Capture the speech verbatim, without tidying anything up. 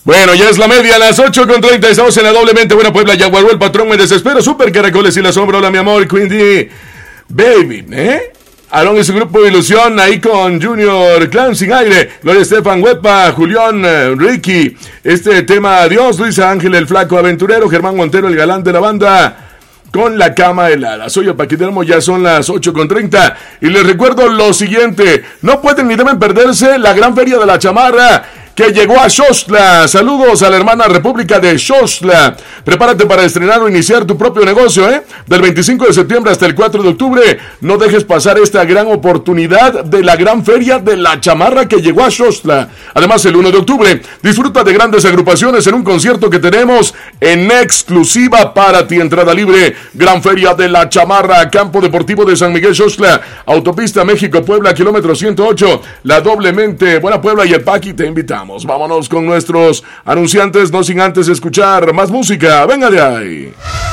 Bueno, ya es la media, a las ocho con treinta, estamos en la doblemente buena Puebla, Yaguaró, el patrón, me desespero, super caracoles y la sombra, hola mi amor, Quindy, baby, ¿eh? Aaron y su grupo de Ilusión, ahí con Junior, Clan Sin Aire, Gloria Estefan, Huepa, Julián, eh, Ricky, este tema, Adiós, Luisa Ángel, el flaco aventurero, Germán Montero, el galán de la banda, con la cama helada. Soy el Paquidermo, ya son las ocho con treinta, y les recuerdo lo siguiente, no pueden ni deben perderse la gran feria de la chamarra, que llegó a Xochitl. Saludos a la hermana República de Xochitl. Prepárate para estrenar o iniciar tu propio negocio, ¿eh? Del veinticinco de septiembre hasta el cuatro de octubre. No dejes pasar esta gran oportunidad de la gran feria de la chamarra que llegó a Xochitl. Además, el uno de octubre, disfruta de grandes agrupaciones en un concierto que tenemos en exclusiva para ti. Entrada libre. Gran feria de la chamarra, Campo Deportivo de San Miguel Xochitl, Autopista México-Puebla, kilómetro ciento ocho. La doblemente buena Puebla y el Paqui te invitamos. Vámonos con nuestros anunciantes, no sin antes escuchar más música. Venga de ahí.